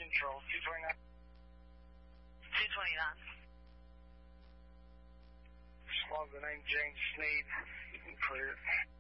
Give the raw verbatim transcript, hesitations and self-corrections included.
Central, two twenty-nine. two twenty-nine. Slug the name James Sneed. You can clear it.